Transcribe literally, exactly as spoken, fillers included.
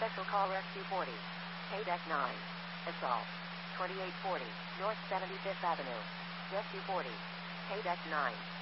Special call Rescue forty. Paydeck nine. Assault. twenty-eight forty, North seventy-fifth Avenue. Rescue forty. Paydeck nine.